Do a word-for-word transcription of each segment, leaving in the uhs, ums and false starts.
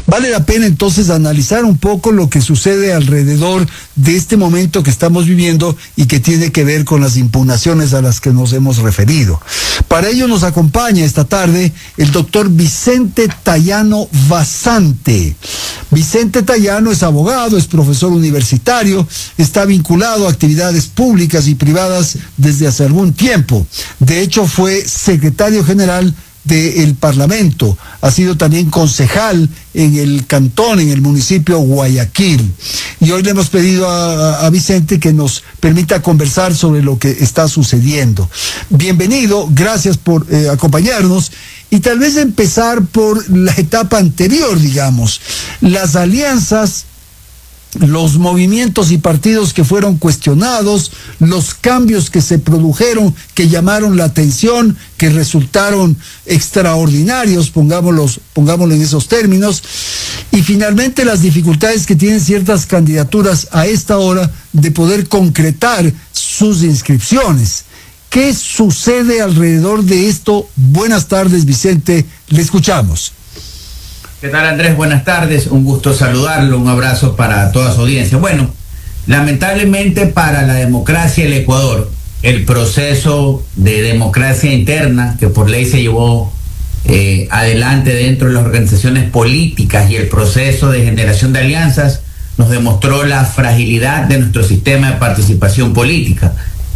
Vale la pena entonces analizar un poco lo que sucede alrededor de este momento que estamos viviendo y que tiene que ver con las impugnaciones a las que nos hemos referido. Para ello nos acompaña esta tarde el doctor Vicente Tayano Vazante. Vicente Tayano es abogado, es profesor universitario, está vinculado a actividades públicas y privadas desde hace algún tiempo. De hecho, fue secretario general del Parlamento, ha sido también concejal en el cantón, en el municipio Guayaquil. Y hoy le hemos pedido a, a Vicente que nos permita conversar sobre lo que está sucediendo. Bienvenido, gracias por eh, acompañarnos. Y tal vez empezar por la etapa anterior, digamos, las alianzas, los movimientos y partidos que fueron cuestionados, los cambios que se produjeron, que llamaron la atención, que resultaron extraordinarios, pongámoslos, pongámoslo en esos términos, y finalmente las dificultades que tienen ciertas candidaturas a esta hora de poder concretar sus inscripciones. ¿Qué sucede alrededor de esto? Buenas tardes, Vicente, le escuchamos. ¿Qué tal, Andrés? Buenas tardes, un gusto saludarlo, un abrazo para toda su audiencia. Bueno, lamentablemente para la democracia del Ecuador, el proceso de democracia interna que por ley se llevó eh, adelante dentro de las organizaciones políticas y el proceso de generación de alianzas nos demostró la fragilidad de nuestro sistema de participación política.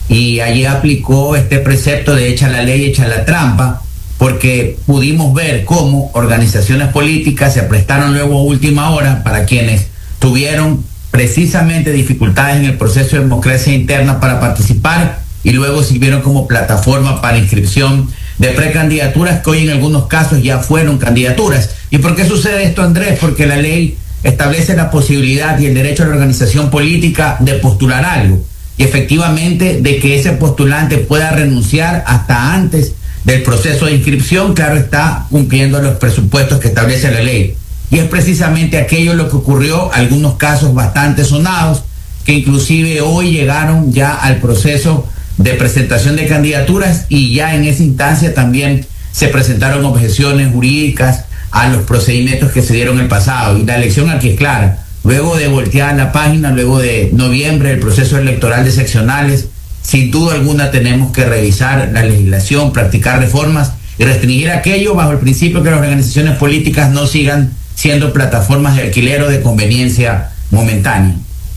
Y allí aplicó este precepto de echa la ley, echa la trampa, porque pudimos ver cómo organizaciones políticas se prestaron luego a última hora para quienes tuvieron precisamente dificultades en el proceso de democracia interna para participar y luego sirvieron como plataforma para inscripción de precandidaturas que hoy en algunos casos ya fueron candidaturas. ¿Y por qué sucede esto, Andrés? Porque la ley establece la posibilidad y el derecho a la organización política de postular algo y efectivamente de que ese postulante pueda renunciar hasta antes del proceso de inscripción, claro está, cumpliendo los presupuestos que establece la ley. Y es precisamente aquello lo que ocurrió, algunos casos bastante sonados, que inclusive hoy llegaron ya al proceso de presentación de candidaturas y ya en esa instancia también se presentaron objeciones jurídicas a los procedimientos que se dieron en el pasado. Y la elección aquí es clara. Luego de voltear la página, luego de noviembre, el proceso electoral de seccionales, sin duda alguna tenemos que revisar la legislación, practicar reformas y restringir aquello bajo el principio que las organizaciones políticas no sigan siendo plataformas de alquiler o de conveniencia momentánea.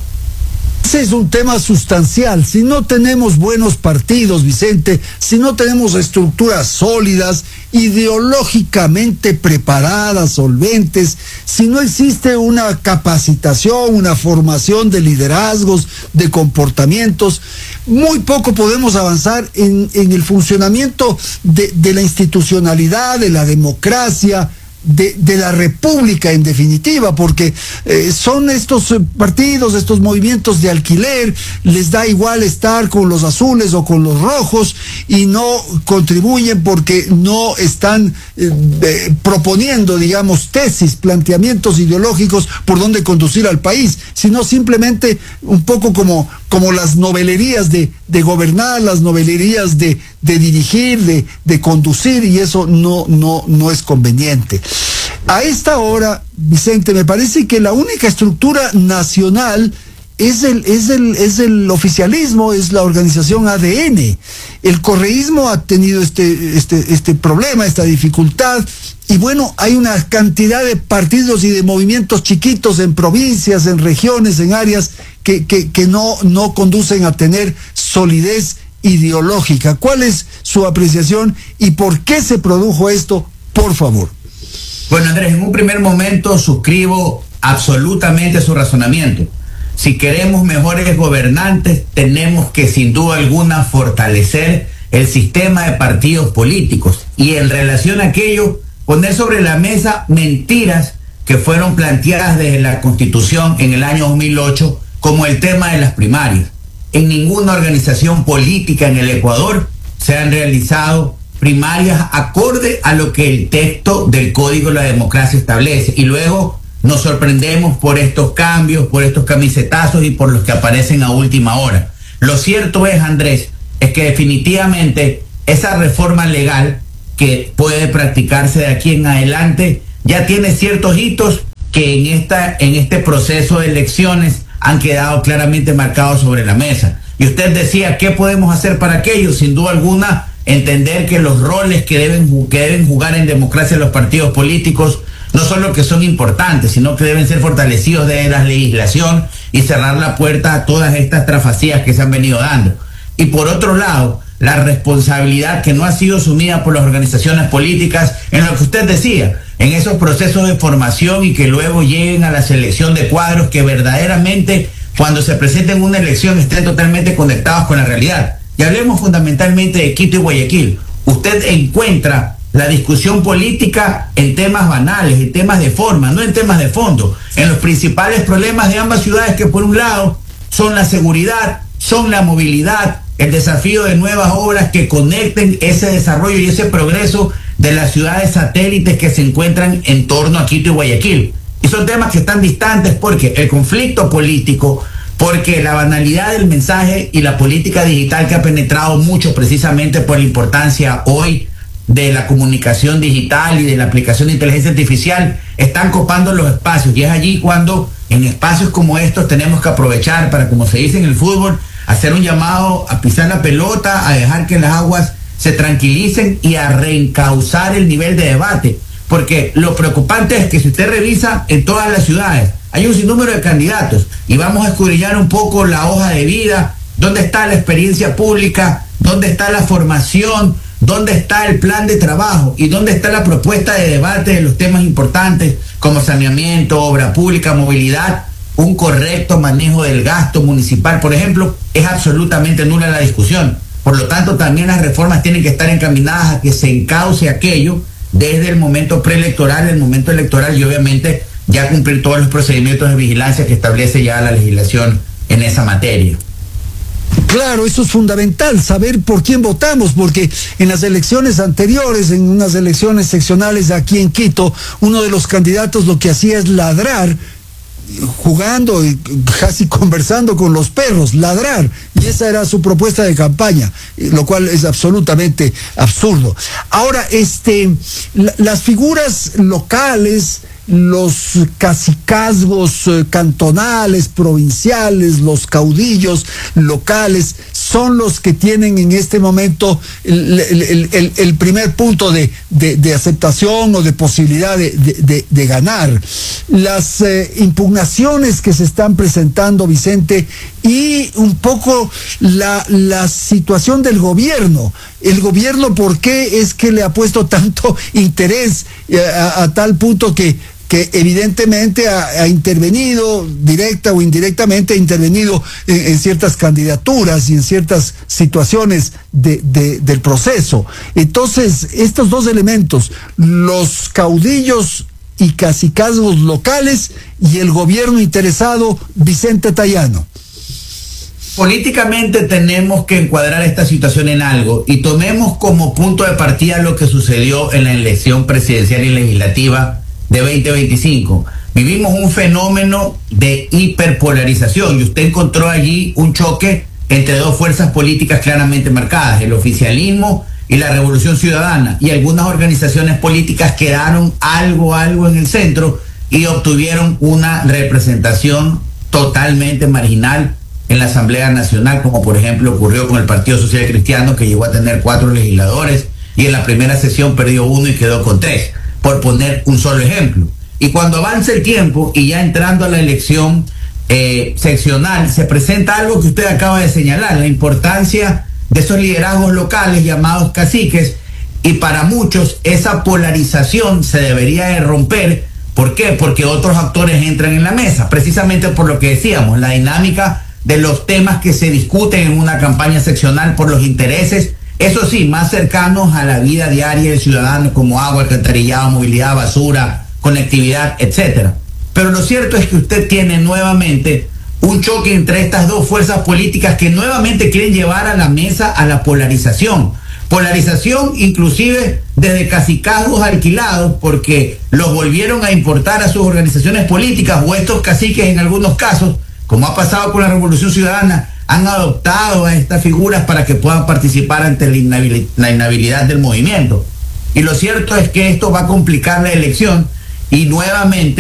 Ese es un tema sustancial. Si no tenemos buenos partidos, Vicente, si no tenemos estructuras sólidas, ideológicamente preparadas, solventes, si no existe una capacitación, una formación de liderazgos, de comportamientos, muy poco podemos avanzar en, en el funcionamiento de, de la institucionalidad, de la democracia, De, de la república en definitiva, porque eh, son estos eh, partidos, estos movimientos de alquiler, les da igual estar con los azules o con los rojos y no contribuyen porque no están eh, eh, proponiendo, digamos, tesis, planteamientos ideológicos por donde conducir al país, sino simplemente un poco como, como las novelerías de, de gobernar, las novelerías de, de dirigir, de, de conducir, y eso no, no, no es conveniente. A esta hora, Vicente, me parece que la única estructura nacional es el, es el, es el oficialismo, es la organización A D N. El correísmo ha tenido este, este, este problema, esta dificultad, y bueno, hay una cantidad de partidos y de movimientos chiquitos en provincias, en regiones, en áreas que, que, que no, no conducen a tener solidez ideológica. ¿Cuál es su apreciación y por qué se produjo esto? Por favor. Bueno, Andrés, en un primer momento suscribo absolutamente su razonamiento. Si queremos mejores gobernantes, tenemos que sin duda alguna fortalecer el sistema de partidos políticos y en relación a aquello, poner sobre la mesa mentiras que fueron planteadas desde la Constitución en el año dos mil ocho, como el tema de las primarias. En ninguna organización política en el Ecuador se han realizado primarias acorde a lo que el texto del Código de la Democracia establece. Y luego nos sorprendemos por estos cambios, por estos camisetazos y por los que aparecen a última hora. Lo cierto es, Andrés, es que definitivamente esa reforma legal que puede practicarse de aquí en adelante ya tiene ciertos hitos que en, esta, en este proceso de elecciones han quedado claramente marcados sobre la mesa. Y usted decía, ¿qué podemos hacer para aquello? Sin duda alguna, entender que los roles que deben, que deben jugar en democracia los partidos políticos no solo que son importantes, sino que deben ser fortalecidos de la legislación y cerrar la puerta a todas estas trafacías que se han venido dando. Y por otro lado, la responsabilidad que no ha sido asumida por las organizaciones políticas en lo que usted decía, en esos procesos de formación y que luego lleguen a la selección de cuadros que verdaderamente cuando se presenten una elección estén totalmente conectados con la realidad. Y hablemos fundamentalmente de Quito y Guayaquil. Usted encuentra la discusión política en temas banales, en temas de forma, no en temas de fondo, en los principales problemas de ambas ciudades que por un lado son la seguridad, son la movilidad, el desafío de nuevas obras que conecten ese desarrollo y ese progreso de las ciudades satélites que se encuentran en torno a Quito y Guayaquil. Y son temas que están distantes porque el conflicto político, porque la banalidad del mensaje y la política digital que ha penetrado mucho precisamente por la importancia hoy de la comunicación digital y de la aplicación de inteligencia artificial, están copando los espacios. Y es allí cuando en espacios como estos tenemos que aprovechar para, como se dice en el fútbol, hacer un llamado a pisar la pelota, a dejar que las aguas se tranquilicen y a reencauzar el nivel de debate. Porque lo preocupante es que si usted revisa en todas las ciudades, hay un sinnúmero de candidatos y vamos a escudriñar un poco la hoja de vida, dónde está la experiencia pública, dónde está la formación, dónde está el plan de trabajo y dónde está la propuesta de debate de los temas importantes como saneamiento, obra pública, movilidad, un correcto manejo del gasto municipal, por ejemplo. Es absolutamente nula la discusión. Por lo tanto, también las reformas tienen que estar encaminadas a que se encauce aquello desde el momento preelectoral, el momento electoral y obviamente ya cumplir todos los procedimientos de vigilancia que establece ya la legislación en esa materia. Claro, eso es fundamental, saber por quién votamos, porque en las elecciones anteriores, en unas elecciones seccionales aquí en Quito, uno de los candidatos lo que hacía es ladrar, jugando y casi conversando con los perros, ladrar, y esa era su propuesta de campaña, lo cual es absolutamente absurdo. Ahora, este, la, las figuras locales, los cacicazgos eh, cantonales, provinciales, los caudillos locales, son los que tienen en este momento el, el, el, el primer punto de, de, de aceptación o de posibilidad de, de, de, de ganar. Las eh, impugnaciones que se están presentando, Vicente, y un poco la, la situación del gobierno. El gobierno, ¿por qué es que le ha puesto tanto interés eh, a, a tal punto que que evidentemente ha, ha intervenido directa o indirectamente, ha intervenido en, en ciertas candidaturas y en ciertas situaciones de, de, del proceso? Entonces, estos dos elementos, los caudillos y cacicazgos locales y el gobierno interesado, Vicente Tayano. Políticamente tenemos que encuadrar esta situación en algo y tomemos como punto de partida lo que sucedió en la elección presidencial y legislativa de veinte veinticinco. Vivimos un fenómeno de hiperpolarización y usted encontró allí un choque entre dos fuerzas políticas claramente marcadas, el oficialismo y la Revolución Ciudadana, y algunas organizaciones políticas quedaron algo, algo en el centro y obtuvieron una representación totalmente marginal en la Asamblea Nacional, como por ejemplo ocurrió con el Partido Social Cristiano, que llegó a tener cuatro legisladores y en la primera sesión perdió uno y quedó con tres, por poner un solo ejemplo. Y cuando avanza el tiempo y ya entrando a la elección eh, seccional, se presenta algo que usted acaba de señalar, la importancia de esos liderazgos locales llamados caciques, y para muchos esa polarización se debería de romper. ¿Por qué? Porque otros actores entran en la mesa, precisamente por lo que decíamos, la dinámica de los temas que se discuten en una campaña seccional por los intereses, eso sí, más cercanos a la vida diaria del ciudadano, como agua, alcantarillado, movilidad, basura, conectividad, etcétera. Pero lo cierto es que usted tiene nuevamente un choque entre estas dos fuerzas políticas que nuevamente quieren llevar a la mesa a la polarización. Polarización inclusive desde cacicazgos alquilados, porque los volvieron a importar a sus organizaciones políticas, o estos caciques en algunos casos, como ha pasado con la Revolución Ciudadana, han adoptado a estas figuras para que puedan participar ante la inhabilidad, la inhabilidad del movimiento. Y lo cierto es que esto va a complicar la elección y nuevamente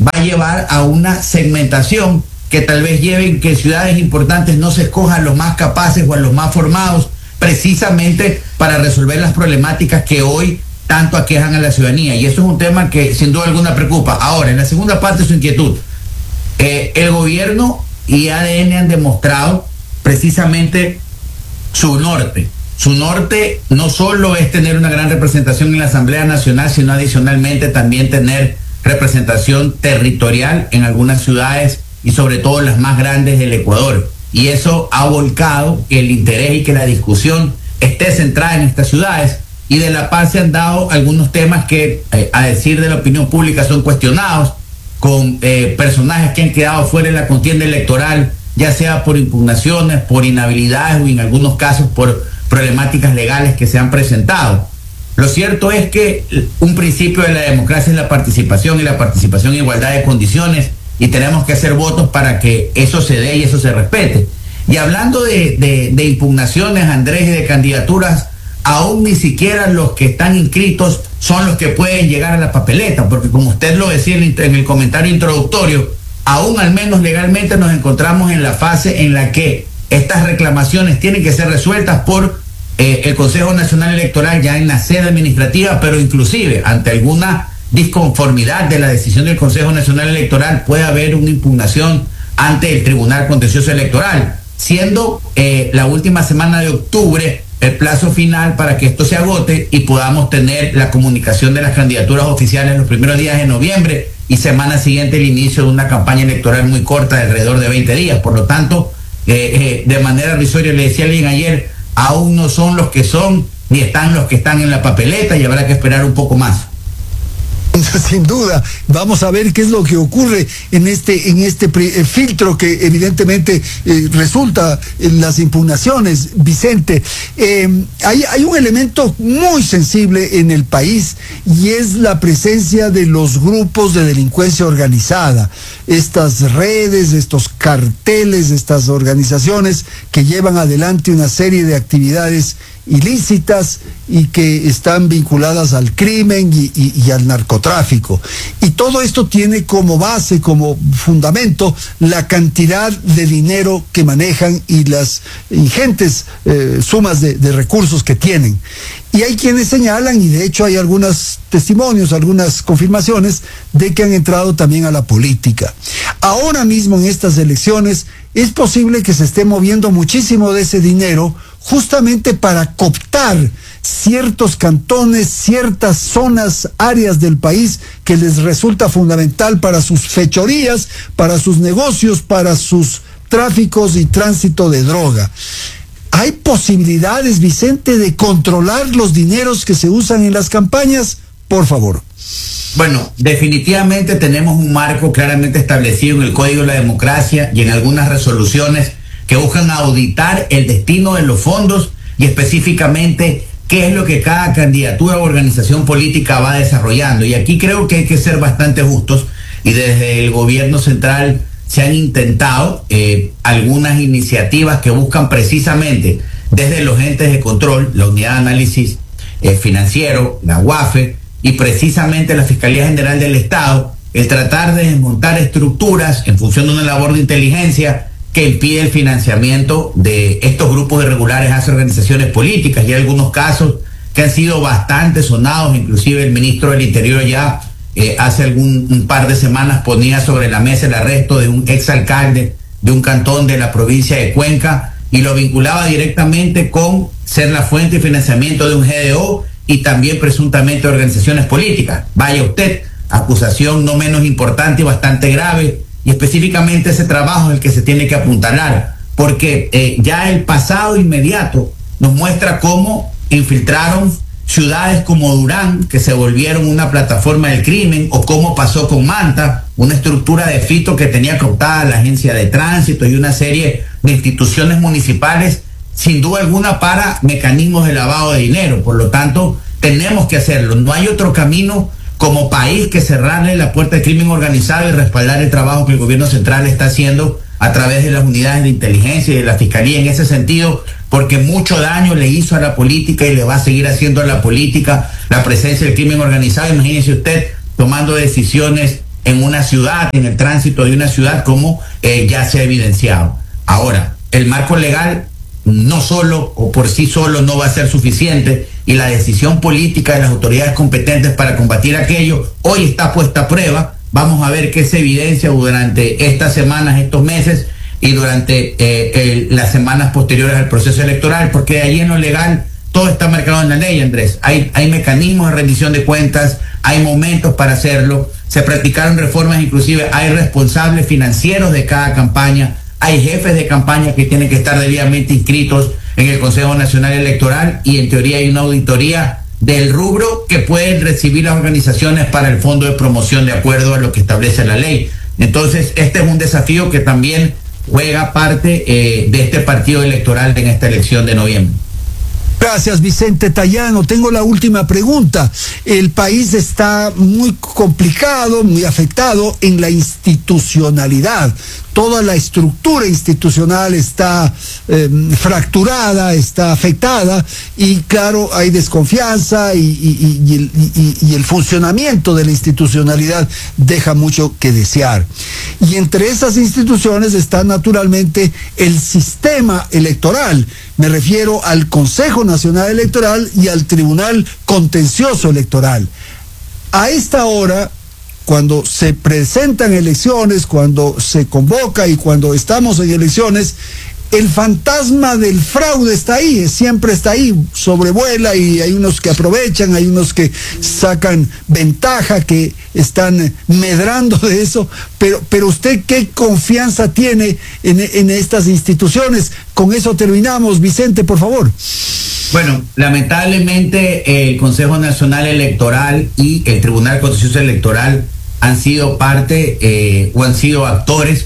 va a llevar a una segmentación que tal vez lleven que en ciudades importantes no se escojan los más capaces o a los más formados, precisamente para resolver las problemáticas que hoy tanto aquejan a la ciudadanía. Y eso es un tema que sin duda alguna preocupa. Ahora, en la segunda parte de su inquietud, eh, el gobierno y A D N han demostrado precisamente su norte. Su norte no solo es tener una gran representación en la Asamblea Nacional, sino adicionalmente también tener representación territorial en algunas ciudades y sobre todo las más grandes del Ecuador. Y eso ha volcado que el interés y que la discusión esté centrada en estas ciudades. Y de la paz se han dado algunos temas que, eh, a decir de la opinión pública, son cuestionados, con eh, personajes que han quedado fuera de la contienda electoral, ya sea por impugnaciones, por inhabilidades o en algunos casos por problemáticas legales que se han presentado. Lo cierto es que un principio de la democracia es la participación, y la participación en igualdad de condiciones, y tenemos que hacer votos para que eso se dé y eso se respete. Y hablando de, de, de impugnaciones, Andrés, y de candidaturas, aún ni siquiera los que están inscritos son los que pueden llegar a la papeleta, porque como usted lo decía en el comentario introductorio, aún al menos legalmente nos encontramos en la fase en la que estas reclamaciones tienen que ser resueltas por eh, el Consejo Nacional Electoral ya en la sede administrativa, pero inclusive ante alguna disconformidad de la decisión del Consejo Nacional Electoral puede haber una impugnación ante el Tribunal Contencioso Electoral, siendo eh, la última semana de octubre el plazo final para que esto se agote y podamos tener la comunicación de las candidaturas oficiales en los primeros días de noviembre y semana siguiente el inicio de una campaña electoral muy corta de alrededor de veinte días. Por lo tanto, eh, eh, de manera risoria le decía a alguien ayer, aún no son los que son ni están los que están en la papeleta y habrá que esperar un poco más. Sin duda, vamos a ver qué es lo que ocurre en este en este eh, filtro que evidentemente eh, resulta en las impugnaciones. Vicente, eh, hay, hay un elemento muy sensible en el país y es la presencia de los grupos de delincuencia organizada, estas redes, estos carteles, estas organizaciones que llevan adelante una serie de actividades ilícitas y que están vinculadas al crimen y, y, y al narcotráfico. Y todo esto tiene como base, como fundamento, la cantidad de dinero que manejan y las ingentes eh, sumas de, de recursos que tienen. Y hay quienes señalan, y de hecho hay algunos testimonios, algunas confirmaciones, de que han entrado también a la política. Ahora mismo en estas elecciones es posible que se esté moviendo muchísimo de ese dinero justamente para cooptar ciertos cantones, ciertas zonas, áreas del país que les resulta fundamental para sus fechorías, para sus negocios, para sus tráficos y tránsito de droga. ¿Hay posibilidades, Vicente, de controlar los dineros que se usan en las campañas? Por favor. Bueno, definitivamente tenemos un marco claramente establecido en el Código de la Democracia y en algunas resoluciones que buscan auditar el destino de los fondos y específicamente qué es lo que cada candidatura o organización política va desarrollando. Y aquí creo que hay que ser bastante justos y desde el gobierno central se han intentado eh, algunas iniciativas que buscan precisamente desde los entes de control, la Unidad de Análisis eh, Financiero, la U A F E y precisamente la Fiscalía General del Estado, el tratar de desmontar estructuras en función de una labor de inteligencia que impide el financiamiento de estos grupos irregulares hacia organizaciones políticas. Y hay algunos casos que han sido bastante sonados, inclusive el ministro del Interior ya eh, hace algún un par de semanas ponía sobre la mesa el arresto de un exalcalde de un cantón de la provincia de Cuenca y lo vinculaba directamente con ser la fuente de financiamiento de un G D O y también presuntamente organizaciones políticas. Vaya usted, acusación no menos importante y bastante grave. Y específicamente ese trabajo es el que se tiene que apuntalar, porque eh, ya el pasado inmediato nos muestra cómo infiltraron ciudades como Durán, que se volvieron una plataforma del crimen, o cómo pasó con Manta, una estructura de fito que tenía cooptada la agencia de tránsito y una serie de instituciones municipales, sin duda alguna para mecanismos de lavado de dinero. Por lo tanto, tenemos que hacerlo. No hay otro camino como país que cerrarle la puerta al crimen organizado y respaldar el trabajo que el gobierno central está haciendo a través de las unidades de inteligencia y de la Fiscalía en ese sentido, porque mucho daño le hizo a la política y le va a seguir haciendo a la política la presencia del crimen organizado. Imagínese usted tomando decisiones en una ciudad, en el tránsito de una ciudad, como eh, ya se ha evidenciado. Ahora, el marco legal no solo o por sí solo no va a ser suficiente, y la decisión política de las autoridades competentes para combatir aquello hoy está puesta a prueba. Vamos a ver qué se evidencia durante estas semanas, estos meses y durante eh, el, las semanas posteriores al proceso electoral, porque de allí en lo legal todo está marcado en la ley, Andrés. Hay, hay mecanismos de rendición de cuentas, hay momentos para hacerlo, se practicaron reformas, inclusive hay responsables financieros de cada campaña, hay jefes de campaña que tienen que estar debidamente inscritos en el Consejo Nacional Electoral, y en teoría hay una auditoría del rubro que pueden recibir las organizaciones para el fondo de promoción de acuerdo a lo que establece la ley. Entonces, este es un desafío que también juega parte eh, de este partido electoral en esta elección de noviembre. Gracias, Vicente Tayano. Tengo la última pregunta. El país está muy complicado, muy afectado en la institucionalidad. Toda la estructura institucional está eh, fracturada, está afectada, y claro, hay desconfianza y, y, y, el, y, y el funcionamiento de la institucionalidad deja mucho que desear. Y entre esas instituciones está naturalmente el sistema electoral. Me refiero al Consejo Nacional Electoral y al Tribunal Contencioso Electoral. A esta hora, cuando se presentan elecciones, cuando se convoca y cuando estamos en elecciones, el fantasma del fraude está ahí, siempre está ahí, sobrevuela, y hay unos que aprovechan, hay unos que sacan ventaja, que están medrando de eso, pero, pero usted, ¿qué confianza tiene en, en estas instituciones? Con eso terminamos. Vicente, por favor. Bueno, lamentablemente el Consejo Nacional Electoral y el Tribunal Contencioso Electoral han sido parte eh, o han sido actores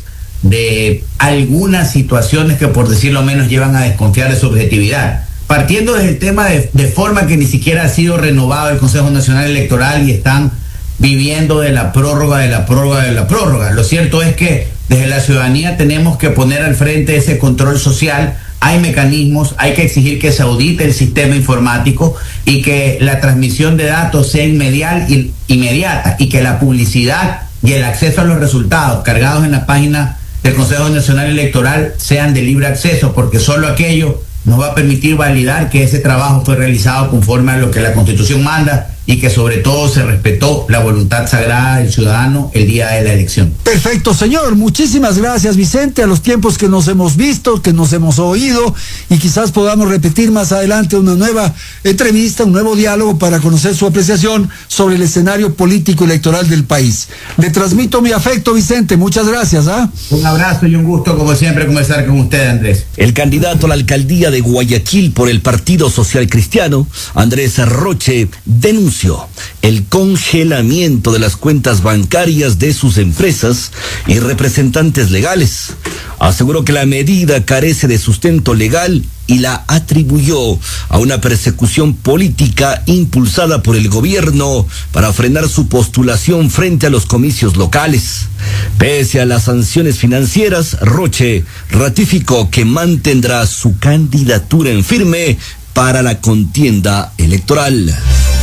de algunas situaciones que, por decirlo menos, llevan a desconfiar de su objetividad. Partiendo desde el tema de, de forma que ni siquiera ha sido renovado el Consejo Nacional Electoral y están viviendo de la prórroga, de la prórroga, de la prórroga. Lo cierto es que desde la ciudadanía tenemos que poner al frente ese control social. Hay mecanismos, hay que exigir que se audite el sistema informático y que la transmisión de datos sea inmediata y, inmediata y que la publicidad y el acceso a los resultados cargados en la página del Consejo Nacional Electoral sean de libre acceso, porque solo aquello nos va a permitir validar que ese trabajo fue realizado conforme a lo que la Constitución manda y que sobre todo se respetó la voluntad sagrada del ciudadano el día de la elección. Perfecto, señor. Muchísimas gracias, Vicente. A los tiempos que nos hemos visto, que nos hemos oído, y quizás podamos repetir más adelante una nueva entrevista, un nuevo diálogo para conocer su apreciación sobre el escenario político electoral del país. Le transmito mi afecto, Vicente. Muchas gracias. ¿ah? Un abrazo y un gusto, como siempre, conversar con usted, Andrés. El candidato a la alcaldía de Guayaquil por el Partido Social Cristiano, Andrés Roche, denunció el congelamiento de las cuentas bancarias de sus empresas y representantes legales. Aseguró que la medida carece de sustento legal y la atribuyó a una persecución política impulsada por el gobierno para frenar su postulación frente a los comicios locales. Pese a las sanciones financieras, Roche ratificó que mantendrá su candidatura en firme para la contienda electoral.